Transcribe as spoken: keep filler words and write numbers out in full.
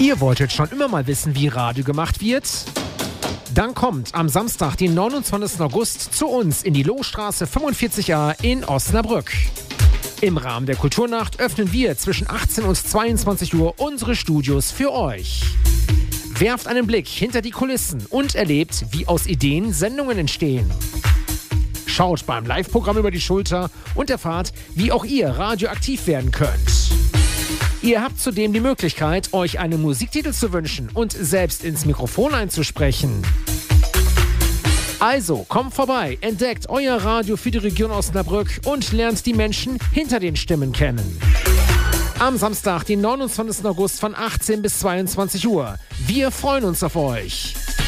Ihr wolltet schon immer mal wissen, wie Radio gemacht wird? Dann kommt am Samstag, den neunundzwanzigsten August, zu uns in die Lohstraße fünfundvierzig a in Osnabrück. Im Rahmen der Kulturnacht öffnen wir zwischen achtzehn und zweiundzwanzig Uhr unsere Studios für euch. Werft einen Blick hinter die Kulissen und erlebt, wie aus Ideen Sendungen entstehen. Schaut beim Live-Programm über die Schulter und erfahrt, wie auch ihr radioaktiv werden könnt. Ihr habt zudem die Möglichkeit, euch einen Musiktitel zu wünschen und selbst ins Mikrofon einzusprechen. Also, kommt vorbei, entdeckt euer Radio für die Region Osnabrück und lernt die Menschen hinter den Stimmen kennen. Am Samstag, den neunundzwanzigsten August von achtzehn bis zweiundzwanzig Uhr. Wir freuen uns auf euch.